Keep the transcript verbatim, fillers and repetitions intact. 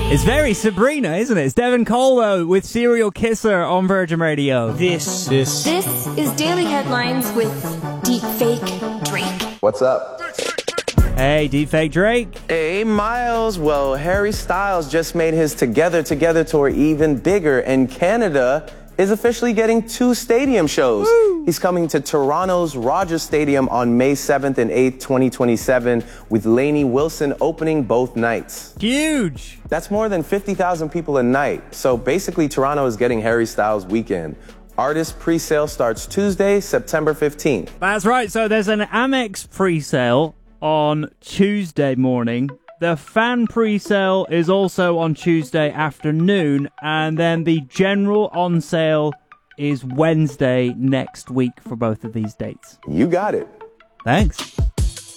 It's very Sabrina, isn't it? It's Devin Colwell with Serial Kisser on Virgin Radio. This, this, This is Daily Headlines with Deepfake Drake. What's up? Hey, Deepfake Drake. Hey, Miles. Well, Harry Styles just made his Together Together tour even bigger, and Canada is officially getting two stadium shows. Woo. He's coming to Toronto's Rogers Stadium on May seventh and eighth, twenty twenty-seven, with Lainey Wilson opening both nights. Huge. That's more than fifty thousand people a night. So basically, Toronto is getting Harry Styles weekend. Artist pre-sale starts Tuesday, September fifteenth. That's right. So there's an Amex pre-sale on Tuesday morning. The fan pre-sale is also on Tuesday afternoon, and then the general on sale is Wednesday next week for both of these dates. You got it. Thanks.